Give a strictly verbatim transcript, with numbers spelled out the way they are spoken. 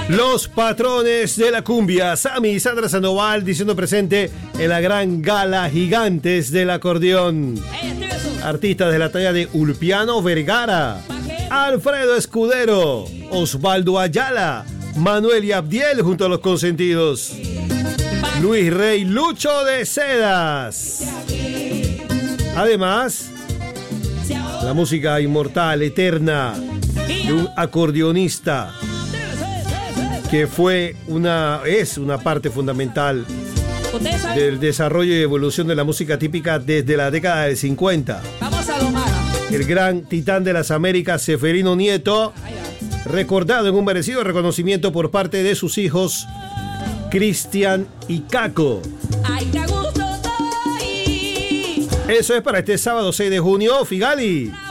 Los patrones de la cumbia, Sammy y Sandra Sandoval, diciendo presente en la gran gala Gigantes del Acordeón. Artistas de la talla de Ulpiano Vergara, Alfredo Escudero, Osvaldo Ayala, Manuel y Abdiel junto a los consentidos, Luis Rey Lucho de Sedas. Además, la música inmortal, eterna, de un acordeonista que fue una, es una parte fundamental del desarrollo y evolución de la música típica desde la década del cincuenta. El gran titán de las Américas, Seferino Nieto, recordado en un merecido reconocimiento por parte de sus hijos, Cristian y Caco. Eso es para este sábado seis de junio, Figali.